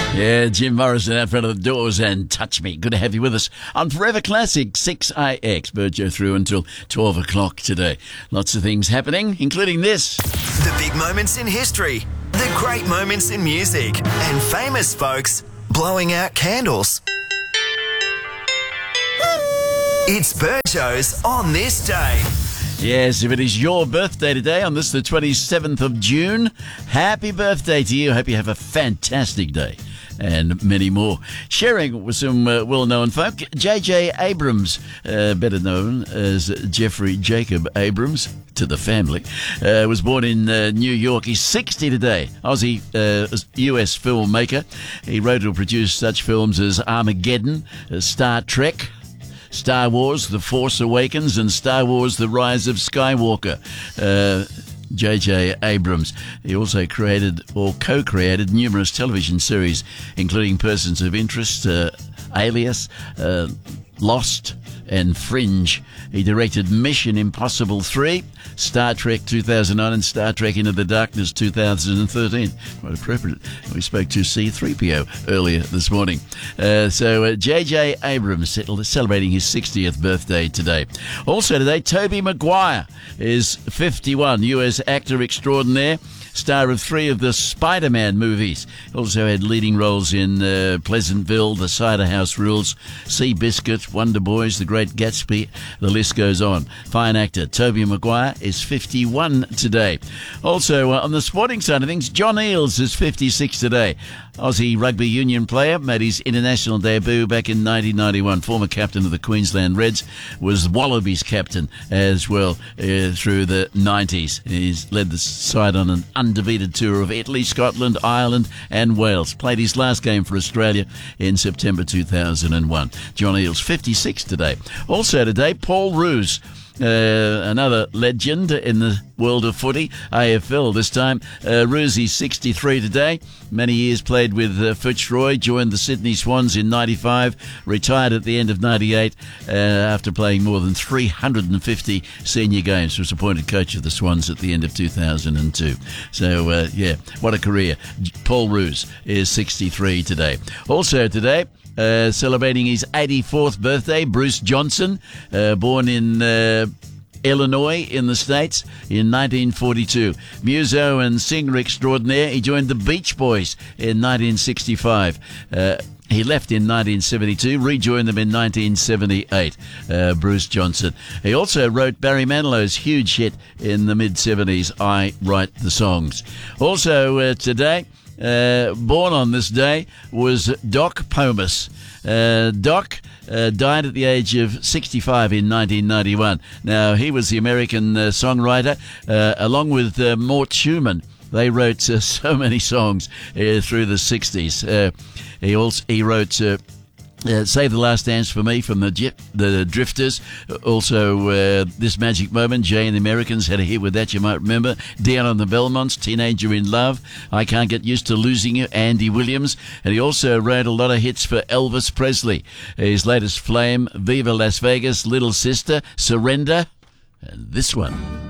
Yeah, Jim Morrison out front of the Doors and Touch Me. Good to have you with us on Forever Classic 6IX. Burjo through until 12 o'clock today. Lots of things happening, including this. The big moments in history, the great moments in music, and famous folks blowing out candles. It's Burjo's On This Day. Yes, if it is your birthday today, on this the 27th of June, happy birthday to you. I hope you have a fantastic day. And many more. Sharing with some well-known folk, J.J. Abrams, better known as Jeffrey Jacob Abrams, to the family, was born in New York. He's 60 today. Aussie US filmmaker. He wrote or produced such films as Armageddon, Star Trek, Star Wars, The Force Awakens, and Star Wars, The Rise of Skywalker. J.J. Abrams. He also created or co-created numerous television series, including Persons of Interest, Alias, Lost, and Fringe. He directed Mission Impossible 3, Star Trek 2009, and Star Trek Into the Darkness 2013. Quite appropriate. We spoke to C-3PO earlier this morning. So J.J. Abrams celebrating his 60th birthday today. Also today, Tobey Maguire is 51, US actor extraordinaire, star of 3 of the Spider-Man movies. Also had leading roles in Pleasantville, The Cider House Rules, Seabiscuit, Wonder Boys, The Great Gatsby. The list goes on. Fine actor Tobey Maguire is 51 today. Also on the sporting side of things, John Eales is 56 today. Aussie rugby union player, made his international debut back in 1991. Former captain of the Queensland Reds, was Wallabies captain as well through the 90s. He's led the side on an undefeated tour of Italy, Scotland, Ireland and Wales. Played his last game for Australia in September 2001. John Eales, 56 today. Also today, Paul Roos. Another legend in the world of footy, AFL this time. Roosie's 63 today. Many years played with Fitzroy, joined the Sydney Swans in 95, retired at the end of 98 after playing more than 350 senior games. Was appointed coach of the Swans at the end of 2002. So, yeah, what a career. Paul Roos is 63 today. Also today, celebrating his 84th birthday, Bruce Johnson, born in Illinois in the States in 1942. Muso and singer extraordinaire. He joined the Beach Boys in 1965. He left in 1972, rejoined them in 1978, Bruce Johnson. He also wrote Barry Manilow's huge hit in the mid-70s, I Write the Songs. Also today, born on this day, was Doc Pomus. Doc died at the age of 65 in 1991. Now, he was the American songwriter, along with Mort Schumann. They wrote so many songs through the 60s. He wrote Save the Last Dance for Me from the Drifters. Also, This Magic Moment, Jay and the Americans had a hit with that, you might remember. Dion and the Belmonts, Teenager in Love, I Can't Get Used to Losing You, Andy Williams. And he also wrote a lot of hits for Elvis Presley. His latest Flame, Viva Las Vegas, Little Sister, Surrender, and this one.